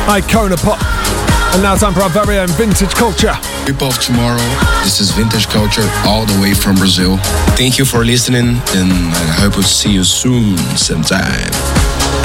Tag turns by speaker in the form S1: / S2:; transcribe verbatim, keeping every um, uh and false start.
S1: Icona Pop. And now time for our very own Vintage Culture.
S2: People of tomorrow, this is Vintage Culture all the way from Brazil. Thank you for listening, and I hope to see you soon sometime.